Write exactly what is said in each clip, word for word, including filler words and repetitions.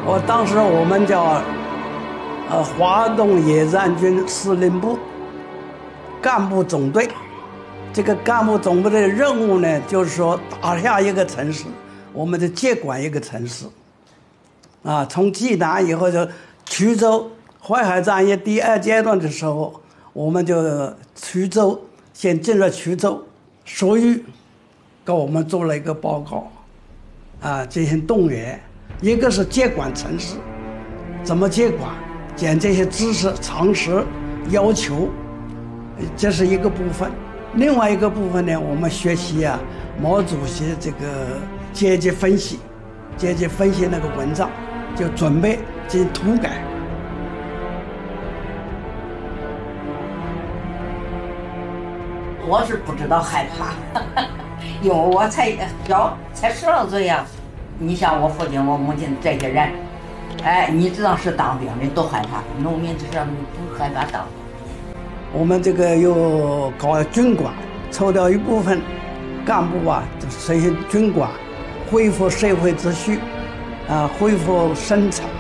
我当时我们叫呃华东野战军司令部干部总队。这个干部总部的任务呢，就是说打下一个城市，我们就接管一个城市。啊，从济南以后就衢州淮海战役第二阶段的时候，我们就衢州先进了衢州，粟裕给我们做了一个报告，啊，进行动员。一个是接管城市，怎么接管，讲这些知识常识要求，这是一个部分。另外一个部分呢，我们学习啊毛主席这个阶级分析，阶级分析那个文章，就准备进行涂改。 我是不知道害怕，因为我才小，才十二岁呀。你像我父亲、我母亲这些人，哎，你知道是当兵的都害怕，农民至少不害怕当。 我们这个又搞军管，抽调一部分干部啊，实行军管，恢复社会秩序，啊，恢复生产。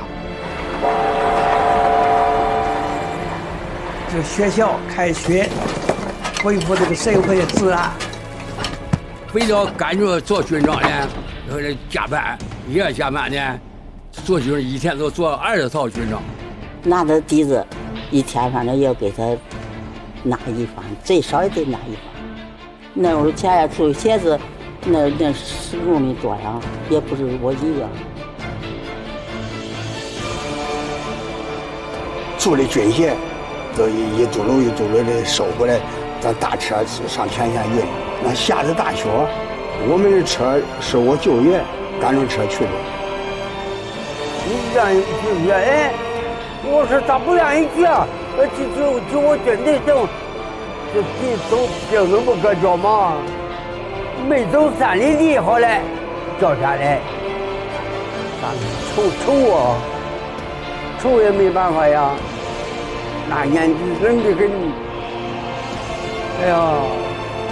就学校开学，恢复这个社会治安。 非要赶着做军长呢，呃，加班，夜加班呢，做军一天都做二十套军长。 拿着底子，一天反正要给他拿一方，最少也得拿一方。那会儿前呀出鞋子，那那十公里多呀，也不是我一个。 租的军鞋，都一嘟噜一嘟噜的收回来，咱大车上前线运。那下着大雪，我们的车是我舅爷赶着车去的。 你愿意不愿意？我说他不愿意去，呃，就就就我军队走，就你走就那么个叫嘛，没走三里地，后来掉下来，咱愁愁啊，愁也没办法呀，那年纪冷的很，哎呀。